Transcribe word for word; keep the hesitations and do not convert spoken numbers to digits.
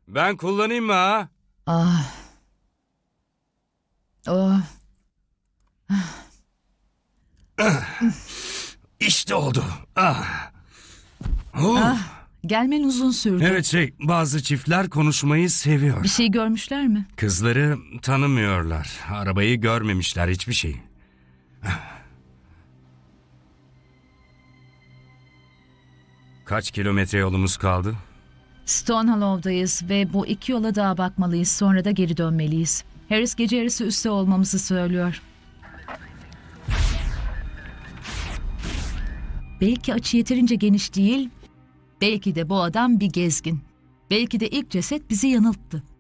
Ben kullanayım mı ha? Ah. Oh. İşte oldu. Ah. Oh. Ah. Gelmen uzun sürdü. Evet şey, bazı çiftler konuşmayı seviyor. Bir şey görmüşler mi? Kızları tanımıyorlar. Arabayı görmemişler, hiçbir şey. Kaç kilometre yolumuz kaldı? Stone Hollow'dayız ve bu iki yola daha bakmalıyız. Sonra da geri dönmeliyiz. Harris gece yarısı üstte olmamızı söylüyor. Belki açı yeterince geniş değil. Belki de bu adam bir gezgin. Belki de ilk ceset bizi yanılttı.